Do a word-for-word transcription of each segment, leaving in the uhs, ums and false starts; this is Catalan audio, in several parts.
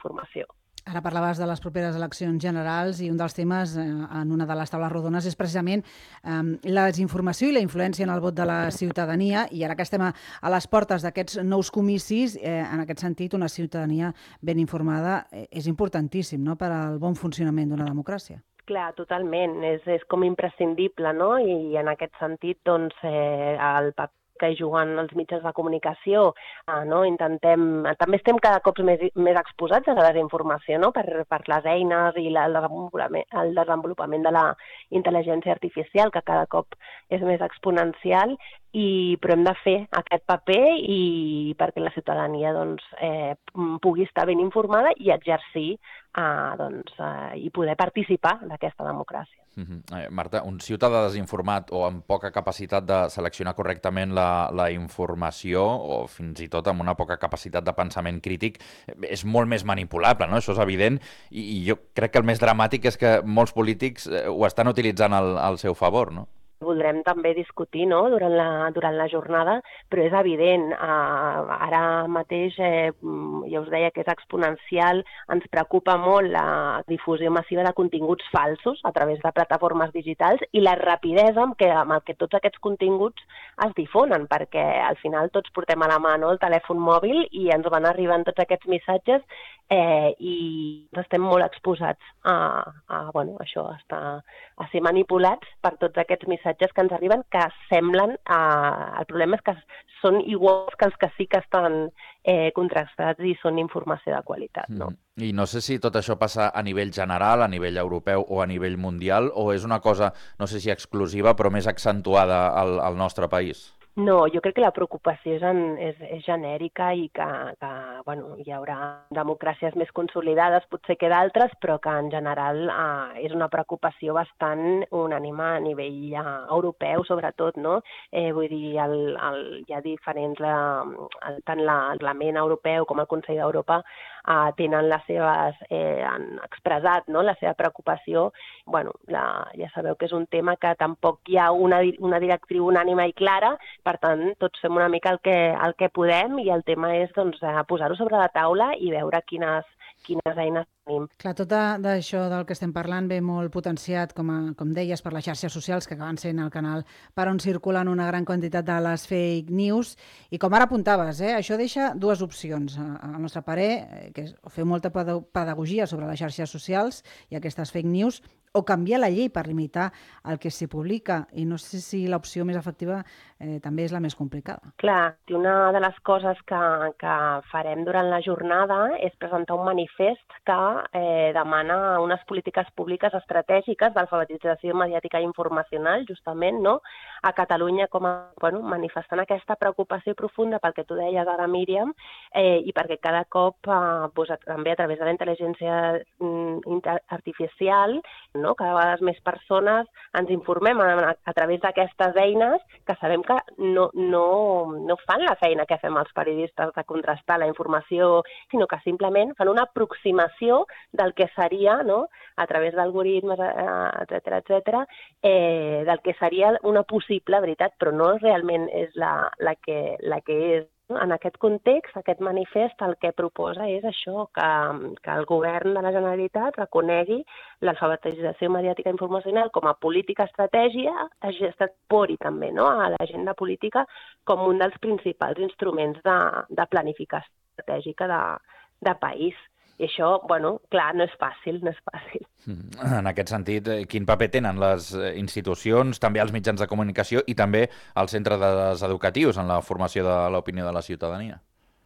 informació. Ara parlaves de les properes eleccions generals i un dels temes eh, en una de les taules rodones és precisament eh, la desinformació i la influència en el vot de la ciutadania, i ara que estem a, a les portes d'aquests nous comicis, eh, en aquest sentit una ciutadania ben informada eh, és importantíssim, no?, per al bon funcionament d'una democràcia. Clar, totalment, és, és com imprescindible, no? I en aquest sentit, doncs, eh, el paper que hi juguen els mitjans de comunicació, eh, no? Intentem, també estem cada cop més, més exposats a la desinformació, no? Per, per les eines i la, el, desenvolupament, el desenvolupament de la intel·ligència artificial, que cada cop és més exponencial, i, però hem de fer aquest paper i perquè la ciutadania doncs, eh, pugui estar ben informada i exercir eh, doncs, eh, i poder participar d'aquesta democràcia. Uh-huh. eh, Marta, un ciutadà desinformat o amb poca capacitat de seleccionar correctament la, la informació, o fins i tot amb una poca capacitat de pensament crític, és molt més manipulable, no? Això és evident, i, i jo crec que el més dramàtic és que molts polítics eh, ho estan utilitzant al, al seu favor, no? Voldrem també discutir, no?, durant la, durant la jornada, però és evident, eh, ara mateix, eh, ja us deia que és exponencial, ens preocupa molt la difusió massiva de continguts falsos a través de plataformes digitals i la rapidesa amb què, amb el que tots aquests continguts es difonen, perquè al final tots portem a la mà, no?, el telèfon mòbil i ens van arribant tots aquests missatges eh, i estem molt exposats a, a, bueno, això, a, estar, a ser manipulats per tots aquests missatges que ens arriben que semblen, eh, el problema és que són iguals que els que sí que estan eh, contrastats i són informació de qualitat, no? Mm. I no sé si tot això passa a nivell general, a nivell europeu o a nivell mundial, o és una cosa, no sé si exclusiva, però més accentuada al, al nostre país? No, jo crec que la preocupació és, en, és, és genèrica i que, que bueno, hi haurà democràcies més consolidades, potser que d'altres, però que en general eh, és una preocupació bastant unànime a nivell eh, europeu, sobretot, no? Eh, vull dir, el, el, hi ha diferents, eh, tant el Parlament Europeu com el Consell d'Europa eh, tenen les seves, eh, han expressat, no?, la seva preocupació. Bueno, la, ja sabeu que és un tema que tampoc hi ha una, una directriu unànime i clara. Per tant, tots fem una mica el que, el que podem i el tema és doncs, posar-ho sobre la taula i veure quines, quines eines tenim. Clar, tot d'això del que estem parlant ve molt potenciat, com, a, com deies, per les xarxes socials, que acaben sent el canal per on circulen una gran quantitat de les fake news. I com ara apuntaves, eh, això deixa dues opcions. Al nostre parer, que és fer molta pedagogia sobre les xarxes socials i aquestes fake news, o canviar la llei per limitar el que s'hi publica. I no sé si l'opció més efectiva eh, també és la més complicada. Clar, una de les coses que, que farem durant la jornada és presentar un manifest que eh, demana unes polítiques públiques estratègiques d'alfabetització mediàtica i informacional, justament, no?, a Catalunya, com a, bueno, manifestant aquesta preocupació profunda pel que tu deies ara, Míriam, eh, i perquè cada cop, eh, doncs, també a través de la intel·ligència mm, artificial, no?, cada vegada més persones ens informem a, a través d'aquestes eines que sabem que no, no, no fan la feina que fem els periodistes de contrastar la informació, sinó que simplement fan una aproximació del que seria, no?, a través d'algoritmes, etcètera, etcètera, eh, del que seria una possible veritat, però no realment és la, la, que, la que és. En aquest context, aquest manifest el que proposa és això, que, que el govern de la Generalitat reconegui l'alfabetització mediàtica informacional com a política estratègia, incorpori també, no?, a l'agenda política com un dels principals instruments de, de planificació estratègica de, de país. I això, bueno, clar, no és fàcil, no és fàcil. En aquest sentit, quin paper tenen les institucions, també els mitjans de comunicació i també els centres educatius en la formació de l'opinió de la ciutadania?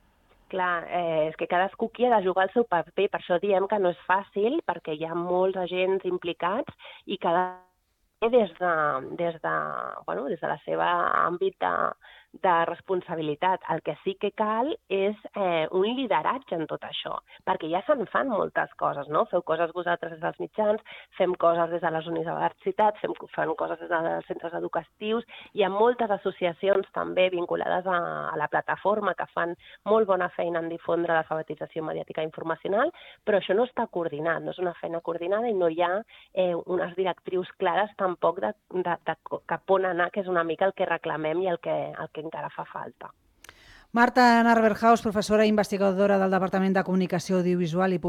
Clar, eh, és que cadascú aquí ha de jugar el seu paper, per això diem que no és fàcil, perquè hi ha molts agents implicats i cada des de, des de, bueno, des de la seva àmbit de, de responsabilitat. El que sí que cal és eh, un lideratge en tot això, perquè ja se'n fan moltes coses, no? Feu coses vosaltres des dels mitjans, fem coses des de les universitats, fem, fem coses des dels centres educatius, hi ha moltes associacions també vinculades a, a la plataforma que fan molt bona feina en difondre l'alfabetització mediàtica i informacional, però això no està coordinat, no és una feina coordinada i no hi ha eh, unes directrius clares tampoc de, de, de cap on anar, que és una mica el que reclamem i el que, el que encara fa falta. Marta Narberhaus, professora i investigadora del Departament de Comunicació Audiovisual i